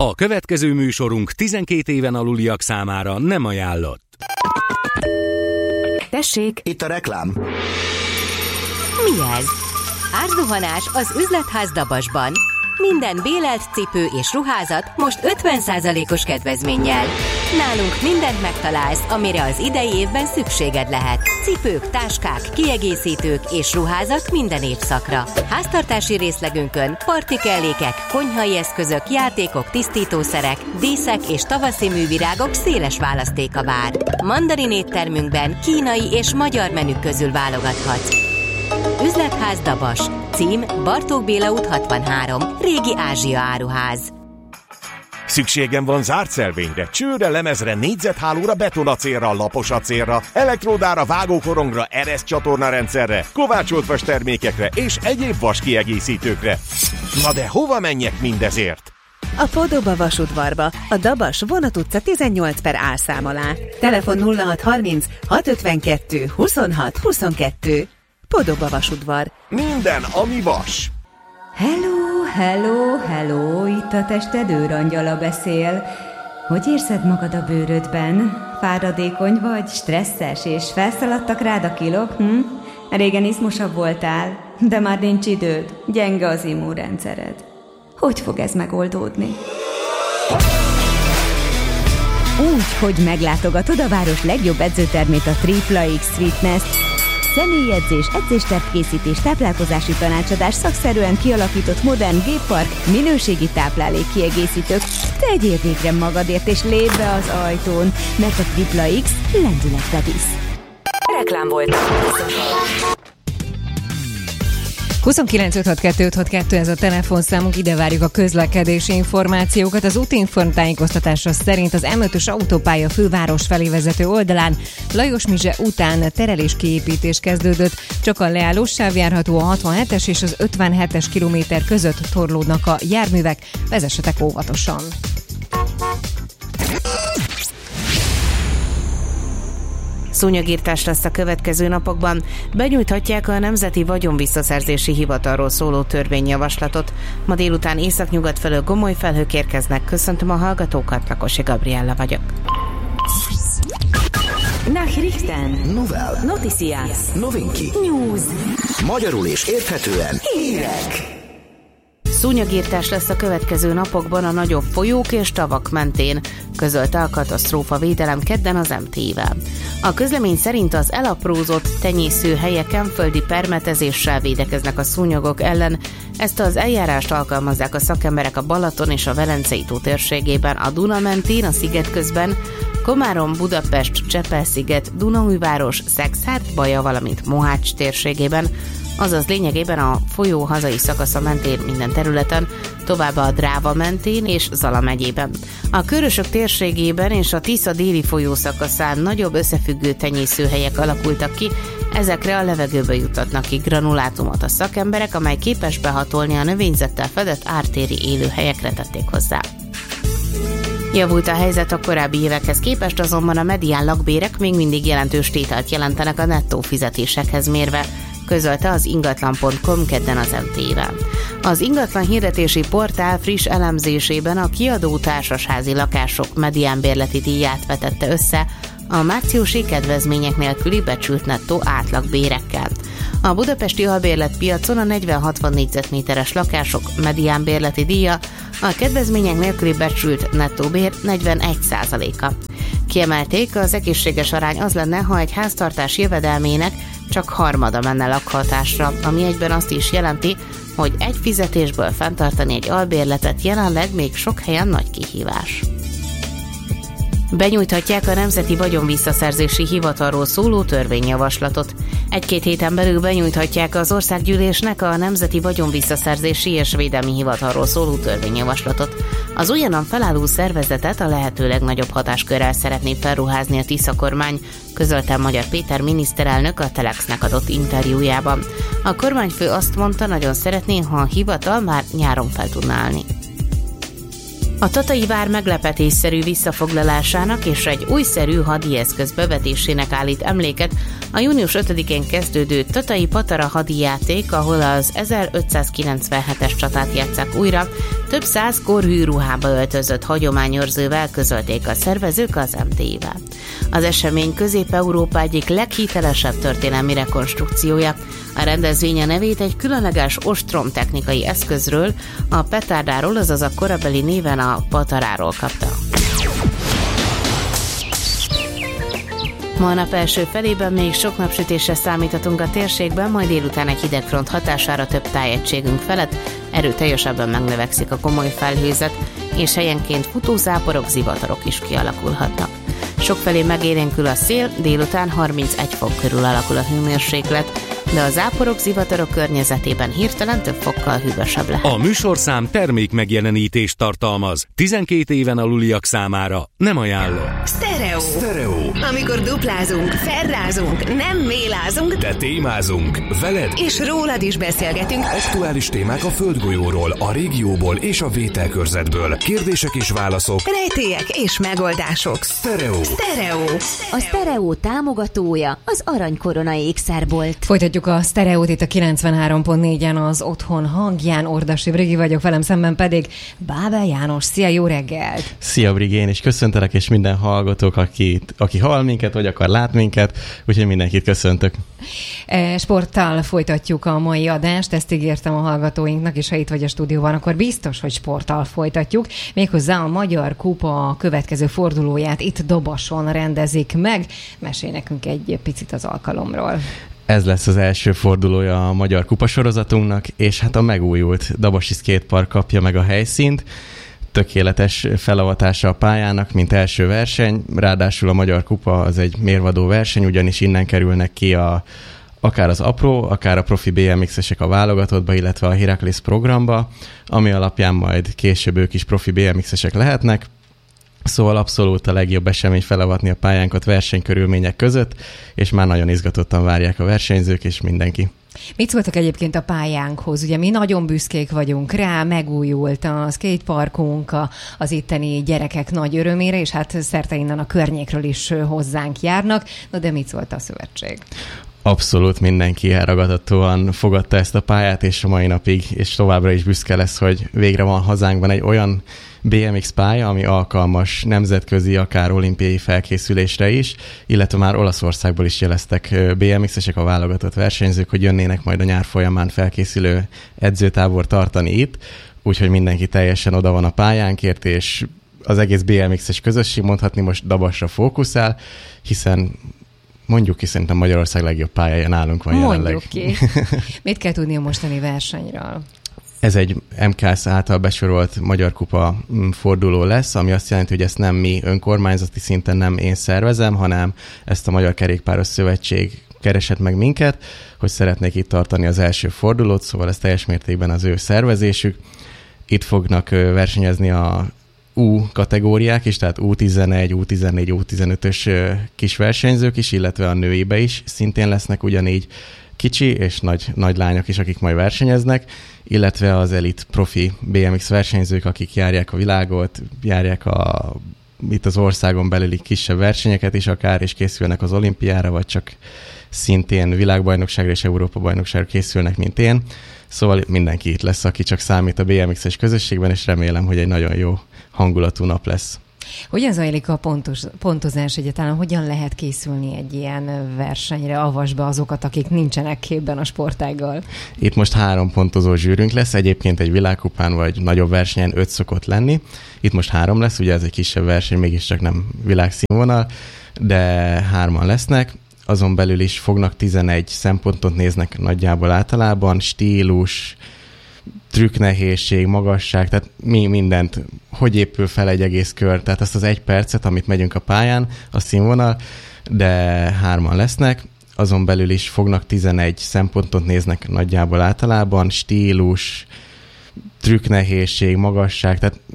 A következő műsorunk 12 éven aluliak számára nem ajánlott. Tessék! Itt a reklám. Mi ez? Árzuhanás az üzletház Dabasban. Minden bélelt cipő és ruházat most 50%-os kedvezménnyel. Nálunk mindent megtalálsz, amire az idei évben szükséged lehet. Cipők, táskák, kiegészítők és ruházat minden évszakra. Háztartási részlegünkön partikellékek, konyhai eszközök, játékok, tisztítószerek, díszek és tavaszi művirágok széles választéka vár. Mandarin éttermünkben kínai és magyar menük közül válogathatsz. Üzletház Dabas. Cím Bartók Béla út 63. Régi Ázsia áruház. Szükségem van zárt szelvényre, csőre, lemezre, négyzethálóra, betonacélra, laposacélra, elektródára, vágókorongra, ereszcsatornarendszerre, kovácsolt vas termékekre és egyéb vaskiegészítőkre. Na de hova menjek mindezért? A Podoba vasudvarba, a Dabas Vonat utca 18/A szám alá. Telefon 0630 652 26 22. Podoba vasudvar. Minden, ami vas. Hello, hello, hello, itt a tested őrangyala beszél. Hogy érzed magad a bőrödben? Fáradékony vagy, stresszes, és felszaladtak rád a kilók? Régen izmosabb voltál, de már nincs időd, gyenge az immunrendszered. Hogy fog ez megoldódni? Úgy, hogy meglátogatod a város legjobb edzőtermét, a Tripla X Fitness-t. Személyedzés, edzéstervkészítés, táplálkozási tanácsadás, szakszerűen kialakított modern géppark, minőségi táplálékkiegészítők. Tegyél végre magadért és lépj be az ajtón, mert a Tripla X lendületbe visz. Reklám volt. 29 562 562 ez a telefonszámunk, ide várjuk a közlekedési információkat. Az útinform tájékoztatása szerint az M5-ös autópálya főváros felé vezető oldalán Lajos Mizse után tereléskiépítés kezdődött, csak a leállós sáv járható, a 67-es és az 57-es kilométer között torlódnak a járművek, vezessetek óvatosan. Szúnyogírtás lesz a következő napokban. Benyújthatják a Nemzeti Vagyonvisszaszerzési Hivatalról szóló törvényjavaslatot. Ma délután északnyugat felől gomoly felhők érkeznek. Köszöntöm a hallgatókat, Lakosi Gabriella vagyok. Nachrichten. Novel. Noticias. Novinki. News. Magyarul és érthetően hírek. Szúnyogírtás lesz a következő napokban a nagyobb folyók és tavak mentén, közölte a katasztrófavédelem kedden az MT-vel. A közlemény szerint az elaprózott tenyészőhelyeken földi permetezéssel védekeznek a szúnyogok ellen. Ezt az eljárást alkalmazzák a szakemberek a Balaton és a Velencei tó térségében, a Duna mentén, a Szigetközben, Komárom, Budapest, Csepel-sziget, Dunaújváros, Szekszárd, Baja, valamint Mohács térségében, azaz lényegében a folyó hazai szakasza mentén minden területen, továbbá a Dráva mentén és Zala megyében. A Körösök térségében és a Tisza déli folyószakaszán nagyobb összefüggő tenyészőhelyek alakultak ki, ezekre a levegőbe juttatnak ki granulátumot a szakemberek, amely képes behatolni a növényzettel fedett ártéri élőhelyekre, tették hozzá. Javult a helyzet a korábbi évekhez képest, azonban a medián lakbérek még mindig jelentős tételt jelentenek a nettó fizetésekhez mérve, közölte az ingatlan.com kedden az MT-vel. Az ingatlan hirdetési portál friss elemzésében a kiadó társasházi lakások mediánbérleti díját vetette össze a márciusi kedvezmények nélküli becsült nettó átlagbérekkel. A budapesti albérletpiacon a 40-60 négyzetméteres lakások mediánbérleti díja a kedvezmények nélküli becsült nettó bér 41%-a. Kiemelték, az egészséges arány az lenne, ha egy háztartás jövedelmének csak harmada menne lakhatásra, ami egyben azt is jelenti, hogy egy fizetésből fenntartani egy albérletet jelenleg még sok helyen nagy kihívás. Benyújthatják a Nemzeti Vagyonvisszaszerzési Hivatalról szóló törvényjavaslatot. 1-2 héten belül benyújthatják az Országgyűlésnek a Nemzeti Vagyonvisszaszerzési és Védelmi Hivatalról szóló törvényjavaslatot. Az újonnan felálló szervezetet a lehető legnagyobb hatáskörrel szeretné felruházni a Tisza kormány, közölte Magyar Péter miniszterelnök a Telexnek adott interjújában. A kormányfő azt mondta, nagyon szeretné, ha a hivatal már nyáron fel tudna állni. A Tatai vár meglepetésszerű visszafoglalásának és egy újszerű hadieszköz bevetésének állít emléket a június 5-én kezdődő Tatai Patara hadijáték, ahol az 1597-es csatát játsszák újra, Több száz korhű ruhába öltözött hagyományőrzővel közölték a szervezők az MTI-vel. Az esemény Közép-Európa egyik leghitelesebb történelmi rekonstrukciója. A rendezvény a nevét egy különleges ostromtechnikai eszközről, a petárdáról, azaz a korabeli néven a pataráról kapta. Ma a nap első felében még sok napsütésre számíthatunk a térségben, majd délután egy hidegfront hatására több tájegységünk felett erőteljesebben megnövekszik a komoly felhőzet, és helyenként futózáporok, zivatarok is kialakulhatnak. Sokfelé megélénkül a szél, délután 31 fok körül alakul a hőmérséklet, de a záporok, zivatarok környezetében hirtelen több fokkal hűvösebb lehet. A műsorszám termék megjelenítést tartalmaz. 12 éven aluliak számára nem ajánlott. Sztereó. Amikor duplázunk, ferrázunk, nem mélázunk, de témázunk veled, és rólad is beszélgetünk. Aktuális témák a földgolyóról, a régióból és a vételkörzetből. Kérdések és válaszok, rejtélyek és megoldások. Sztereó. A Sztereó támogatója az Aranykorona ékszerbolt. Folytatjuk a Sztereót itt a 93.4-en az Otthon hangján. Ordasi Brigi vagyok, velem szemben pedig Bábel János. Szia, jó reggelt! Szia, Brigi, én is köszöntelek, és minden hallgatók, aki hall minket, vagy akar lát minket, úgyhogy mindenkit köszöntök. Sporttal folytatjuk a mai adást, ezt ígértem a hallgatóinknak, és ha itt vagy a stúdióban, akkor biztos, hogy sporttal folytatjuk. Méghozzá a Magyar Kupa következő fordulóját itt Dobason rendezik meg. Mesélj nekünk egy picit az alkalomról. Ez lesz az első fordulója a Magyar Kupa sorozatunknak, és hát a megújult Dabasi Skatepark kapja meg a helyszínt. Tökéletes felavatása a pályának, mint első verseny, ráadásul a Magyar Kupa az egy mérvadó verseny, ugyanis innen kerülnek ki akár az apró, akár a profi BMX-esek a válogatottba, illetve a Heracles programba, ami alapján majd később ők is profi BMX-esek lehetnek. Szóval abszolút a legjobb esemény felavatni a pályánkat versenykörülmények között, és már nagyon izgatottan várják a versenyzők és mindenki. Mit szóltak egyébként a pályánkhoz? Ugye mi nagyon büszkék vagyunk rá, megújult a skateparkunk az itteni gyerekek nagy örömére, és hát szerte innen a környékről is hozzánk járnak. No, de mit szólt a szövetség? Abszolút mindenki elragadhatóan fogadta ezt a pályát, és a mai napig, és továbbra is büszke lesz, hogy végre van hazánkban egy olyan BMX pálya, ami alkalmas nemzetközi, akár olimpiai felkészülésre is, illetve már Olaszországból is jeleztek BMX-esek, a válogatott versenyzők, hogy jönnének majd a nyár folyamán felkészülő edzőtábor tartani itt, úgyhogy mindenki teljesen oda van a pályánkért, és az egész BMX-es közösség mondhatni most Dabasra fókuszál, hiszen mondjuk ki, szerintem Magyarország legjobb pályája nálunk van jelenleg. Mondjuk ki. Mit kell tudni a mostani versenyről? Ez egy MKS által besorolt Magyar Kupa forduló lesz, ami azt jelenti, hogy ezt nem mi önkormányzati szinten nem én szervezem, hanem ezt a Magyar Kerékpáros Szövetség keresett meg minket, hogy szeretnék itt tartani az első fordulót, szóval ez teljes mértékben az ő szervezésük. Itt fognak versenyezni a U kategóriák is, tehát U11, U14, U15-ös kis versenyzők is, illetve a nőibe is szintén lesznek ugyanígy kicsi és nagy lányok is, akik majd versenyeznek, illetve az elit profi BMX versenyzők, akik járják a világot, járják itt az országon belüli kisebb versenyeket is akár, és készülnek az olimpiára, vagy csak szintén világbajnokságra és Európa-bajnokságra készülnek, mint én. Szóval mindenki itt lesz, aki csak számít a BMX-es közösségben, és remélem, hogy egy nagyon jó hangulatú nap lesz. Hogyan zajlik a pontozás egyáltalán? Hogyan lehet készülni egy ilyen versenyre? Avasd be azokat, akik nincsenek képben a sportággal. Itt most 3 pontozó zsűrünk lesz. Egyébként egy világkupán vagy nagyobb versenyen 5 szokott lenni. Itt most 3 lesz, ugye ez egy kisebb verseny, mégiscsak nem világszínvonal, de 3-an lesznek. Azon belül is fognak 11 szempontot néznek nagyjából általában, stílus, trükknehézség, magasság, tehát mindent, hogy épül fel egy egész kör, tehát azt az 1 percet, amit megyünk a pályán, a színvonal, de 3-an lesznek, azon belül is fognak 11 szempontot néznek nagyjából általában, stílus, trükknehézség, magasság, tehát